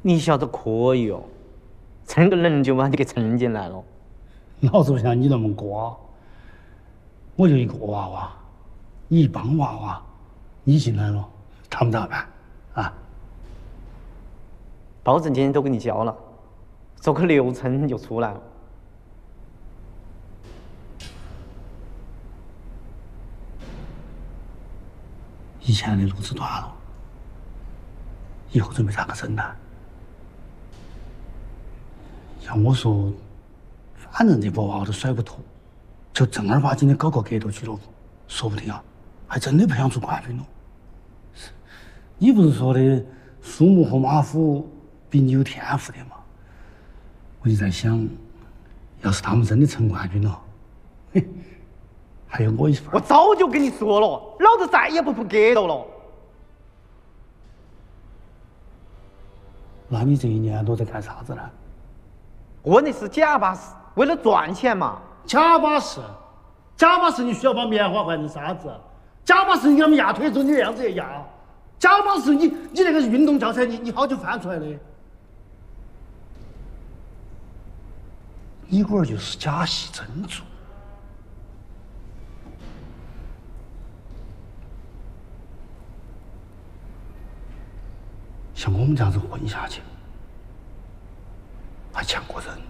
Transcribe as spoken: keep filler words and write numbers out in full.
你晓得可以哦，真个人就把你给撑进来了。 老子不像你那么瓜，我就一个娃娃，你一帮娃娃，你进来了，他们咋办？啊？ 保证金都给你交了，走个流程你就出来了。 以前的路子断了，以后准备咋个整呢？要我说，反正这波娃娃都甩不脱，就正儿八经的搞个格斗俱乐部，说不定啊，还真的培养出冠军了。你不是说的苏木和马虎比你有天赋的吗？我就在想，要是他们真的成冠军了，嘿，还有我一份。 我早就跟你说了，老子再也不碰格斗了。 那你这一年都在干啥子呢？ 我那是假把式，为了赚钱嘛。 假把式，假把式，你需要把棉花换成沙子？假把式，你他们压腿时候你那样子也压？假把式，你你那个运动教材，你你好久翻出来的？你龟儿就是假戏真做。像我们这样子混下去，还强过人。